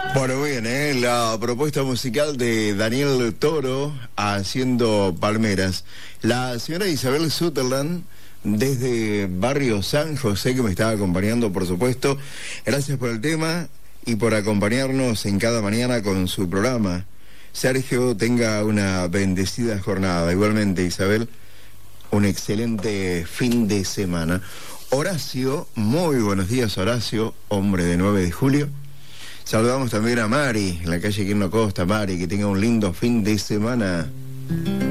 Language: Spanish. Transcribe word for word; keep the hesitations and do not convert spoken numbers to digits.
Bueno, muy bien, ¿eh? La propuesta musical de Daniel Toro haciendo Palmeras. La señora Isabel Sutherland, desde Barrio San José, que me estaba acompañando, por supuesto. Gracias por el tema y por acompañarnos en cada mañana con su programa. Sergio, tenga una bendecida jornada. Igualmente, Isabel, un excelente fin de semana. Horacio, muy buenos días, Horacio, hombre de nueve de julio. Saludamos también a Mari, en la calle Quirno Costa. Mari, que tenga un lindo fin de semana.